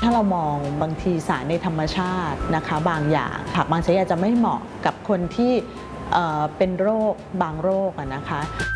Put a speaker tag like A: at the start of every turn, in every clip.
A: ถ้าเรามองบางทีสารในธรรมชาตินะคะบางอย่างผักบางชนิดอาจจะไม่เหมาะกับคนที่เป็นโรคบางโรคนะคะ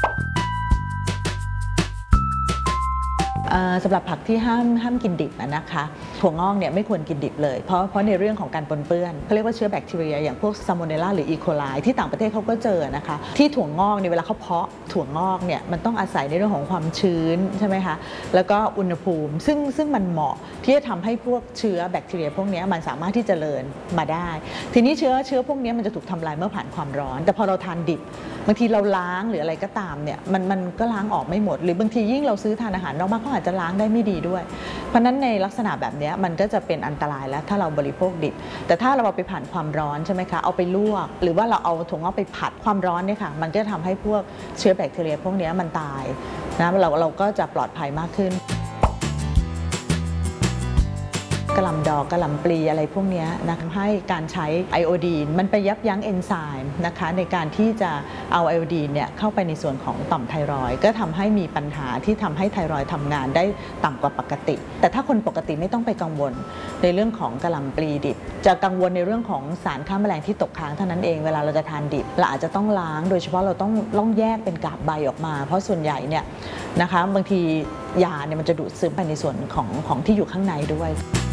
A: สำหรับผักที่ห้ามกินดิบนะคะถั่วงอกเนี่ยไม่ควรกินดิบเลยเพราะในเรื่องของการปนเปื้อนเขาเรียกว่าเชื้อแบคทีเรียอย่างพวกซาโมเนลลาหรืออีโคไลที่ต่างประเทศเขาก็เจอนะคะที่ถั่วงอกเนี่ยเวลาเขาเพาะถั่วงอกเนี่ยมันต้องอาศัยในเรื่องของความชื้นใช่ไหมคะแล้วก็อุณหภูมิซึ่งมันเหมาะที่จะทำให้พวกเชื้อแบคทีเรียพวกนี้มันสามารถที่จะเจริญมาได้ทีนี้เชื้อพวกนี้มันจะถูกทำลายเมื่อผ่านความร้อนแต่พอเราทานดิบบางทีเราล้างหรืออะไรก็ตามเนี่ยมันก็ล้างออกไม่หมดหรือบางทียิ่งเราซื้อทานอาหารนอกบ้านก็อาจจะล้างได้ไม่ดีด้วยเพราะนั้นในลักษณะแบบนี้มันก็จะเป็นอันตรายแล้วถ้าเราบริโภคดิบแต่ถ้าเราเอาไปผ่านความร้อนใช่ไหมคะเอาไปลวกหรือว่าเราเอาถั่วงอกไปผัดความร้อนเนี่ยค่ะมันก็จะทำให้พวกเชื้อแบคทีเรียพวกนี้มันตายนะเราก็จะปลอดภัยมากขึ้นกะหล่ำดอกกะหล่ำปลีอะไรพวกนี้นะทำให้การใช้ไอโอดีนมันไปยับยั้งเอนไซม์นะคะในการที่จะเอาไอโอดีนเนี่ยเข้าไปในส่วนของต่อมไทรอยด์ก็ทำให้มีปัญหาที่ทำให้ไทรอยด์ทำงานได้ต่ำกว่าปกติแต่ถ้าคนปกติไม่ต้องไปกังวลในเรื่องของกะหล่ำปลีดิบจะกังวลในเรื่องของสารฆ่าแมลงที่ตกค้างเท่านั้นเองเวลาเราจะทานดิบเราอาจจะต้องล้างโดยเฉพาะเราต้องแยกเป็นกาบใบออกมาเพราะส่วนใหญ่เนี่ยนะคะบางทียาเนี่ยมันจะดูดซึมไปในส่วนของที่อยู่ข้างในด้วย